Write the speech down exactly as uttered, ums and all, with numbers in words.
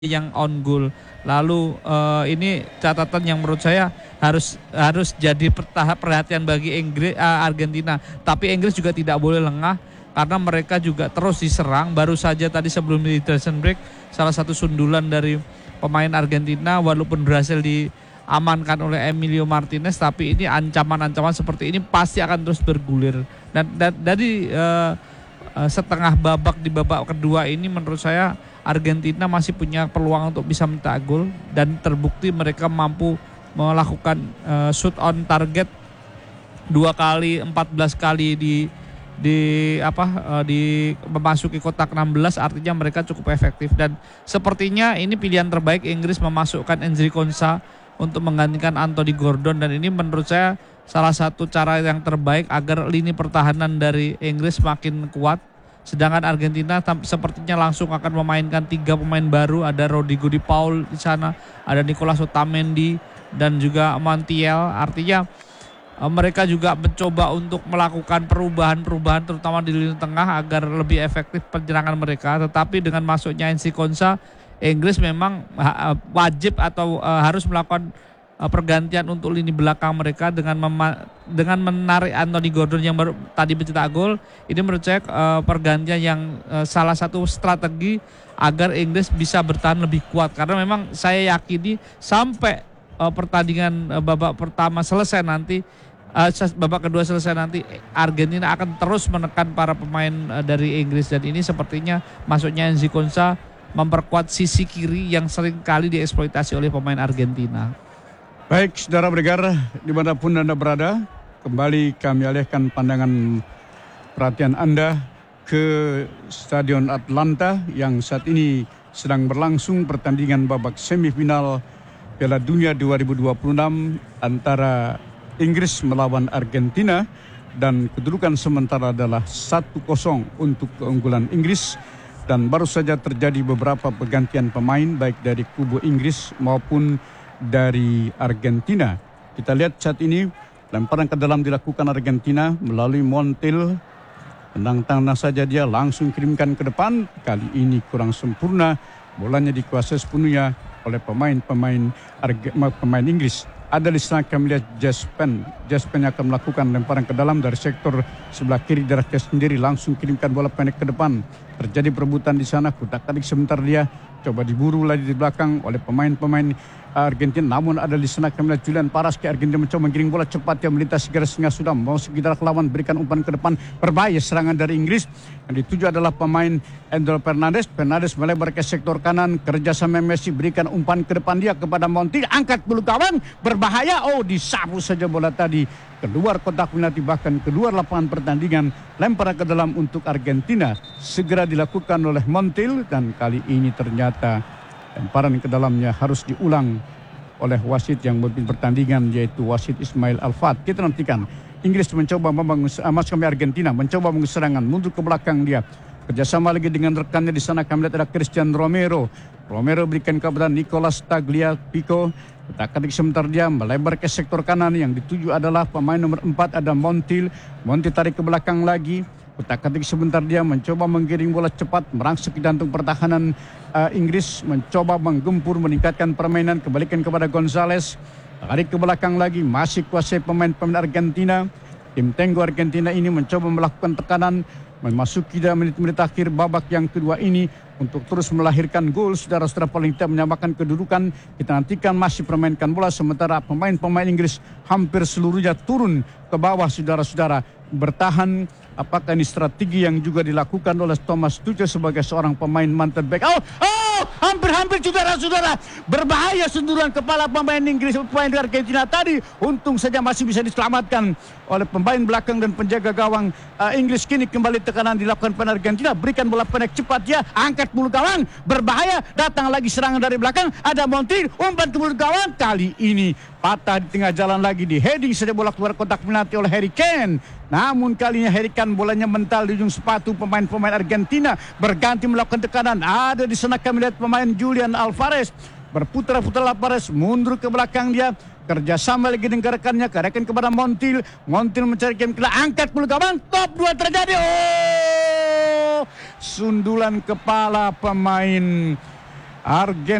yang on goal. Lalu uh, ini catatan yang menurut saya harus harus jadi tahap perhatian bagi Inggris, uh, Argentina. Tapi Inggris juga tidak boleh lengah karena mereka juga terus diserang. Baru saja tadi sebelum di dressing break salah satu sundulan dari pemain Argentina walaupun berhasil diamankan oleh Emilio Martinez, tapi ini ancaman-ancaman seperti ini pasti akan terus bergulir. Dan, dan dari uh, uh, setengah babak di babak kedua ini menurut saya Argentina masih punya peluang untuk bisa mencetak gol dan terbukti mereka mampu melakukan uh, shoot on target dua kali empat belas kali di di apa uh, di memasuki kotak enam belas, artinya mereka cukup efektif dan sepertinya ini pilihan terbaik Inggris memasukkan Ezri Konsa untuk menggantikan Anthony Gordon, dan ini menurut saya salah satu cara yang terbaik agar lini pertahanan dari Inggris makin kuat. Sedangkan Argentina sepertinya langsung akan memainkan tiga pemain baru, ada Rodrigo Di Paul di sana, ada Nicolas Otamendi dan juga Montiel. Artinya mereka juga mencoba untuk melakukan perubahan-perubahan terutama di lini tengah agar lebih efektif penyerangan mereka. Tetapi dengan masuknya Ezri Konsa, Inggris memang wajib atau harus melakukan pergantian untuk lini belakang mereka dengan mema- dengan menarik Anthony Gordon yang baru tadi mencetak gol. Ini menurut saya uh, pergantian yang uh, salah satu strategi agar Inggris bisa bertahan lebih kuat, karena memang saya yakini sampai uh, pertandingan uh, babak pertama selesai nanti, uh, babak kedua selesai nanti, Argentina akan terus menekan para pemain uh, dari Inggris, dan ini sepertinya masuknya Ezri Konsa memperkuat sisi kiri yang sering kali dieksploitasi oleh pemain Argentina. Baik, saudara pendengar dimanapun Anda berada, kembali kami alihkan pandangan perhatian Anda ke Stadion Atlanta yang saat ini sedang berlangsung pertandingan babak semifinal Piala Dunia dua ribu dua puluh enam antara Inggris melawan Argentina, dan kedudukan sementara adalah satu kosong untuk keunggulan Inggris, dan baru saja terjadi beberapa pergantian pemain baik dari kubu Inggris maupun dari Argentina. Kita lihat saat ini lemparan ke dalam dilakukan Argentina melalui Montiel. Tendang tangan saja dia langsung kirimkan ke depan. Kali ini kurang sempurna. Bolanya dikuasai sepenuhnya oleh pemain-pemain pemain Inggris. Ada di sana kami lihat Jaspen. Jaspen akan melakukan lemparan ke dalam dari sektor sebelah kiri darahnya sendiri. Langsung kirimkan bola pendek ke depan. Terjadi perebutan di sana. Kutak-katik sebentar dia. Coba diburu lagi di belakang oleh pemain-pemain Argentina. Namun ada di sana kami lihat Julian Paraski. Argentina mencoba menggiring bola cepat yang melintasi garis tengah, sudah mau sekitar lawan, berikan umpan ke depan. Berbahaya serangan dari Inggris. Yang dituju adalah pemain Endel Fernandes. Fernandes melebar ke sektor kanan. Kerjasama Messi, berikan umpan ke depan dia kepada Montiel. Angkat bulu kawan. Berbahaya. Oh, disapu saja bola tadi keluar kotak penalti, bahkan keluar lapangan pertandingan. Lemparan ke dalam untuk Argentina segera dilakukan oleh Montiel, dan kali ini ternyata lemparan ke dalamnya harus diulang oleh wasit yang memimpin pertandingan, yaitu wasit Ismail Alfat. Kita nantikan. Inggris mencoba membangun, maksud kami Argentina mencoba membangun serangan, mundur ke belakang dia. Kerjasama lagi dengan rekannya di sana kami lihat ada Christian Romero. Romero berikan kepada Nicolas Tagliafico. Ketik sebentar dia melebar ke sektor kanan, yang dituju adalah pemain nomor empat ada Montiel. Montiel tarik ke belakang lagi. Ketik sebentar dia mencoba menggiring bola cepat merangsek ke jantung pertahanan uh, Inggris, mencoba menggempur meningkatkan permainan, kembalikan kepada Gonzales. Tarik ke belakang lagi, masih kuasai pemain-pemain Argentina. Tim Tenggo Argentina ini mencoba melakukan tekanan memasuki menit-menit akhir babak yang kedua ini untuk terus melahirkan gol. Saudara-saudara, paling tidak menyamakan kedudukan. Kita nantikan masih permainkan bola, sementara pemain-pemain Inggris hampir seluruhnya turun ke bawah. Saudara-saudara, bertahan. Apakah ini strategi yang juga dilakukan oleh Thomas Tuchel sebagai seorang pemain mantan back? Oh, oh, hampir-hampir saudara-saudara, berbahaya sentuhan kepala pemain Inggris, pemain Argentina tadi. Untung saja masih bisa diselamatkan oleh pemain belakang dan penjaga gawang uh, Inggris. Kini kembali tekanan dilakukan pemain Argentina, berikan bola pendek cepat dia, angkat bulu gawang, berbahaya, datang lagi serangan dari belakang, ada Montiel, umpan ke bulu gawang, kali ini patah di tengah jalan lagi, di heading saja bola keluar kotak penalti oleh Harry Kane. Namun kalinya Harry Kane bolanya mental di ujung sepatu pemain-pemain Argentina, berganti melakukan tekanan. Ada di sana kami lihat pemain Julian Alvarez, berputar-putar Alvarez, mundur ke belakang dia, kerjasama lagi dengan rekannya, rekan kepada Montiel. Montiel mencari game kena, angkat bulu gawang, top dua terjadi. Oh, sundulan kepala pemain Argentina